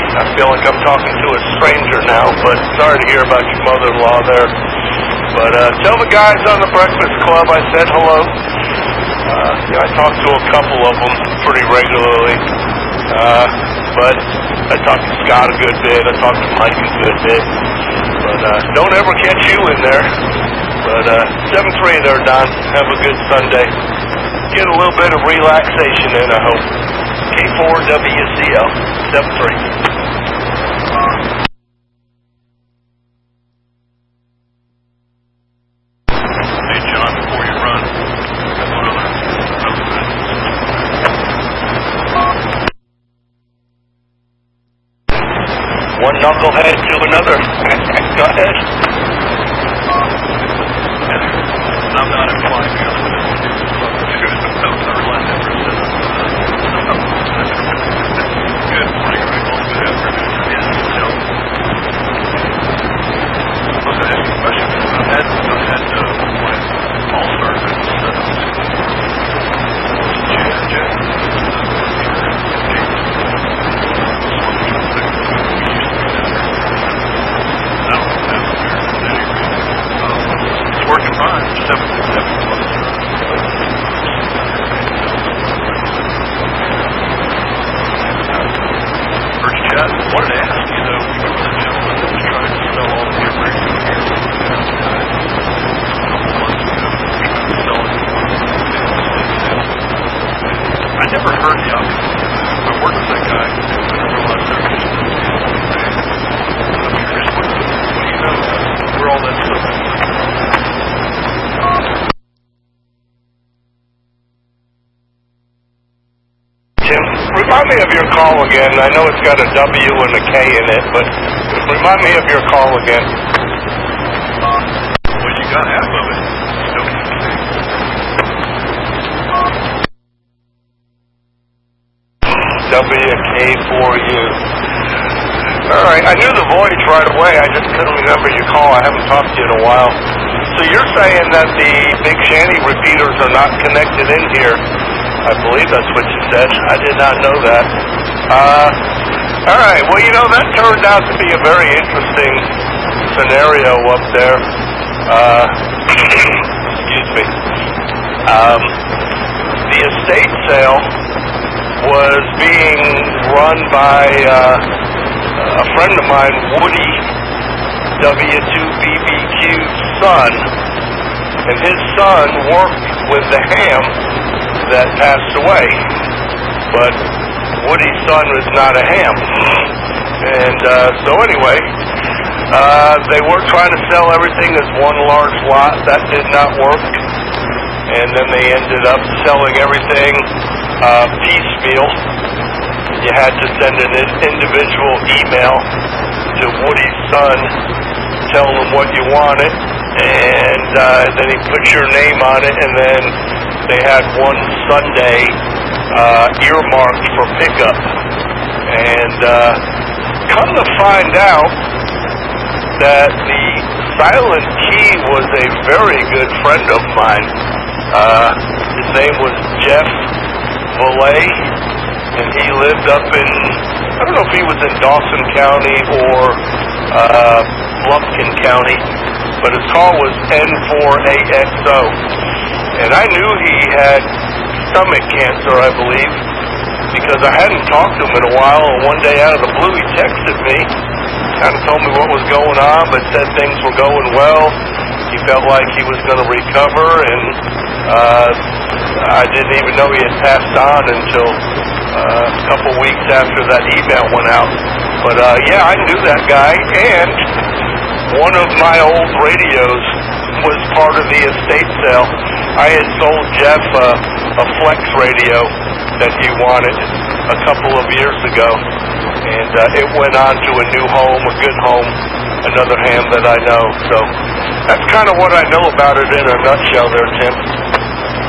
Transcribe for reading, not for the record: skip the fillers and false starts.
I feel like I'm talking to a stranger now, but sorry to hear about your mother-in-law there. But tell the guys on the Breakfast Club I said hello. I talk to a couple of them pretty regularly. But I talk to Scott a good bit. I talk to Mike a good bit. But don't ever catch you in there. But 7-3 there, Don. Have a good Sunday. Get a little bit of relaxation in, I hope. K4WCL 7-3. One knucklehead to another. Go ahead. I'm not implying the other Good morning, everyone. Good afternoon. I was going to ask you a question. I've had my call started working fine. Just haven't First chat. Wanted to ask you though, you remember the gentleman that was trying to sell all of your radio gear I never heard the outcome. I worked with that guy. I didn't realize there was I'm curious, what do you know where all that stuff is? Remind me of your call again. I know it's got a W and a K in it, but remind me of your call again. Well, you got half of it. WK4U. All right, I knew the voice right away. I just couldn't remember your call. I haven't talked to you in a while. So you're saying that the Big Shanty repeaters are not connected in here? I believe that's what you said. I did not know that. All right. Well, that turned out to be a very interesting scenario up there. Excuse me. The estate sale was being run by a friend of mine, Woody W2BBQ's son, and his son worked with the ham that passed away, but Woody's son was not a ham. And so anyway, they were trying to sell everything as one large lot. That did not work. And then they ended up selling everything piecemeal. You had to send an individual email to Woody's son, tell him what you wanted, and then he put your name on it, and then they had one Sunday earmarked for pickup. And come to find out that the Silent Key was a very good friend of mine. His name was Jeff Valet, and he lived up in, I don't know if he was in Dawson County or Lumpkin County, but his call was N4AXO. And I knew he had stomach cancer, I believe, because I hadn't talked to him in a while, and one day out of the blue he texted me, kind of told me what was going on, but said things were going well. He felt like he was going to recover, and I didn't even know he had passed on until a couple weeks after that email went out. But yeah, I knew that guy, and one of my old radios was part of the estate sale. I had sold Jeff a Flex radio that he wanted a couple of years ago, and it went on to a new home, a good home, another ham that I know. So that's kind of what I know about it in a nutshell there, Tim.